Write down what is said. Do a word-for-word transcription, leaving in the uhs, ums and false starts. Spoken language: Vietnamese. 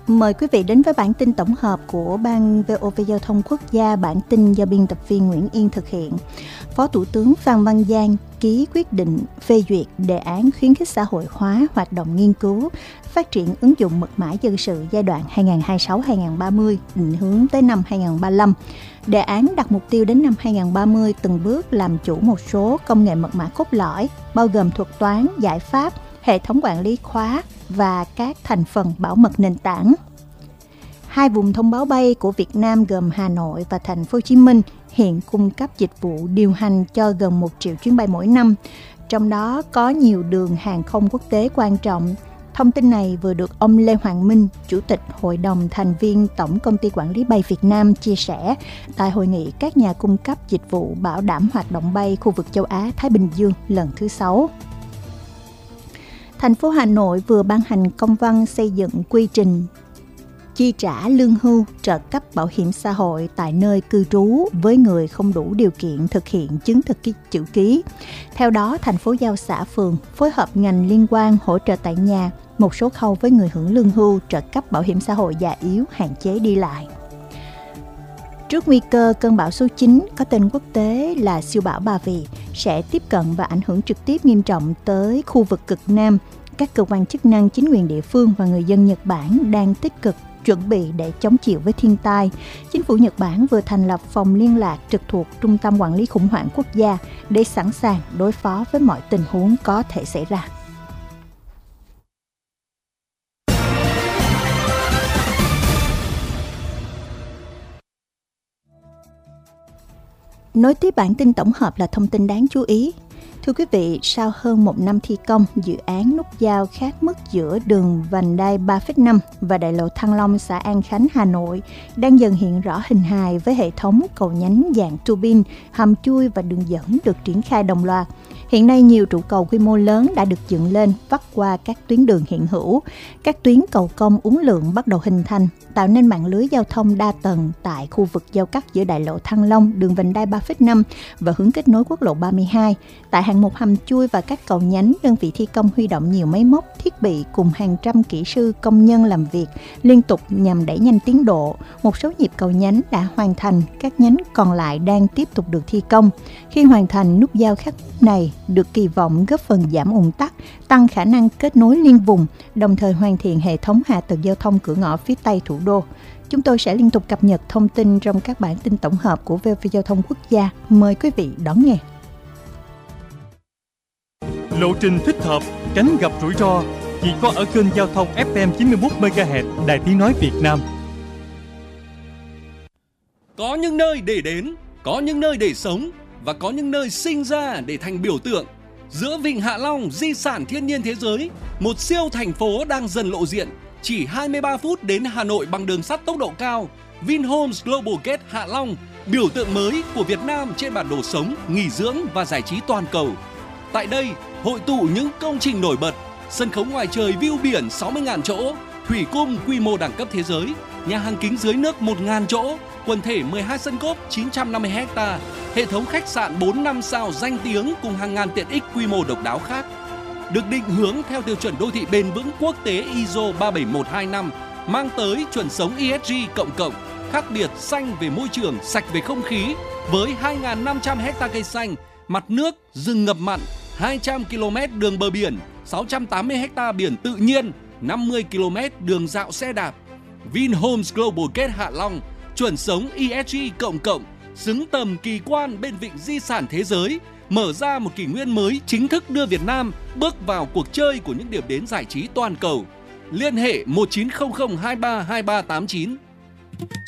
Mời quý vị đến với bản tin tổng hợp của Ban vê o vê Giao thông Quốc gia. Bản tin do biên tập viên Nguyễn Yên thực hiện. Phó Thủ tướng Phan Văn Giang ký quyết định phê duyệt đề án khuyến khích xã hội hóa hoạt động nghiên cứu, phát triển ứng dụng mật mã dân sự giai đoạn hai nghìn không trăm hai mươi sáu đến hai nghìn không trăm ba mươi, định hướng tới năm hai nghìn không trăm ba mươi lăm. Đề án đặt mục tiêu đến năm hai nghìn không trăm ba mươi từng bước làm chủ một số công nghệ mật mã cốt lõi, bao gồm thuật toán, giải pháp, hệ thống quản lý khóa và các thành phần bảo mật nền tảng. Hai vùng thông báo bay của Việt Nam gồm Hà Nội và Thành phố Hồ Chí Minh hiện cung cấp dịch vụ điều hành cho gần một triệu chuyến bay mỗi năm, trong đó có nhiều đường hàng không quốc tế quan trọng. Thông tin này vừa được ông Lê Hoàng Minh, Chủ tịch Hội đồng thành viên Tổng Công ty Quản lý Bay Việt Nam chia sẻ tại hội nghị các nhà cung cấp dịch vụ bảo đảm hoạt động bay khu vực châu Á-Thái Bình Dương lần thứ sáu. Thành phố Hà Nội vừa ban hành công văn xây dựng quy trình chi trả lương hưu, trợ cấp bảo hiểm xã hội tại nơi cư trú với người không đủ điều kiện thực hiện chứng thực ký chữ ký. Theo đó, thành phố giao xã phường phối hợp ngành liên quan hỗ trợ tại nhà một số khâu với người hưởng lương hưu, trợ cấp bảo hiểm xã hội già yếu, hạn chế đi lại. Trước nguy cơ cơn bão số chín có tên quốc tế là siêu bão Ba Vì sẽ tiếp cận và ảnh hưởng trực tiếp nghiêm trọng tới khu vực cực Nam, các cơ quan chức năng, chính quyền địa phương và người dân Nhật Bản đang tích cực chuẩn bị để chống chịu với thiên tai. Chính phủ Nhật Bản vừa thành lập phòng liên lạc trực thuộc Trung tâm Quản lý Khủng hoảng Quốc gia để sẵn sàng đối phó với mọi tình huống có thể xảy ra. Nối tiếp bản tin tổng hợp là thông tin đáng chú ý. Thưa quý vị, sau hơn một năm thi công, dự án nút giao khác mức giữa đường vành đai ba phẩy năm và đại lộ Thăng Long, xã An Khánh, Hà Nội đang dần hiện rõ hình hài với hệ thống cầu nhánh dạng tua bin, hầm chui và đường dẫn được triển khai đồng loạt. Hiện nay, nhiều trụ cầu quy mô lớn đã được dựng lên vắt qua các tuyến đường hiện hữu. Các tuyến cầu cong uốn lượn bắt đầu hình thành, tạo nên mạng lưới giao thông đa tầng tại khu vực giao cắt giữa đại lộ Thăng Long, đường vành đai ba phẩy năm và hướng kết nối quốc lộ ba mươi hai. Tại hạng mục hầm chui và các cầu nhánh, đơn vị thi công huy động nhiều máy móc, thiết bị cùng hàng trăm kỹ sư công nhân làm việc liên tục nhằm đẩy nhanh tiến độ. Một số nhịp cầu nhánh đã hoàn thành, các nhánh còn lại đang tiếp tục được thi công. Khi hoàn thành, nút giao khác này được kỳ vọng góp phần giảm ùn tắc, tăng khả năng kết nối liên vùng, đồng thời hoàn thiện hệ thống hạ tầng giao thông cửa ngõ phía Tây thủ đô. Chúng tôi sẽ liên tục cập nhật thông tin trong các bản tin tổng hợp của vê o vê Giao thông Quốc gia. Mời quý vị đón nghe. Lộ trình thích hợp, tránh gặp rủi ro chỉ có ở kênh giao thông ép em chín mươi mốt mê ga héc Đài Tiếng nói Việt Nam. Có những nơi để đến, có những nơi để sống và có những nơi sinh ra để thành biểu tượng. Giữa Vịnh Hạ Long, di sản thiên nhiên thế giới, một siêu thành phố đang dần lộ diện. Chỉ hai mươi ba phút đến Hà Nội bằng đường sắt tốc độ cao. Vinhomes Global Gate Hạ Long, biểu tượng mới của Việt Nam trên bản đồ sống, nghỉ dưỡng và giải trí toàn cầu. Tại đây, hội tụ những công trình nổi bật, sân khấu ngoài trời view biển sáu mươi nghìn chỗ, thủy cung quy mô đẳng cấp thế giới, nhà hàng kính dưới nước một nghìn chỗ, quần thể mười hai sân golf chín trăm năm mươi héc ta, hệ thống khách sạn bốn năm sao danh tiếng cùng hàng ngàn tiện ích quy mô độc đáo khác. Được định hướng theo tiêu chuẩn đô thị bền vững quốc tế i ét o ba bảy một hai năm, mang tới chuẩn sống e ét giê cộng cộng, khác biệt xanh về môi trường, sạch về không khí, với hai nghìn năm trăm héc ta cây xanh, mặt nước, rừng ngập mặn, hai trăm ki lô mét đường bờ biển, sáu trăm tám mươi héc ta biển tự nhiên, năm mươi ki lô mét đường dạo xe đạp. Vinhomes Global Gate Hạ Long, chuẩn sống e ét giê cộng cộng, xứng tầm kỳ quan bên vịnh di sản thế giới, mở ra một kỷ nguyên mới chính thức đưa Việt Nam bước vào cuộc chơi của những điểm đến giải trí toàn cầu. Liên hệ một chín không không hai ba hai ba tám chín.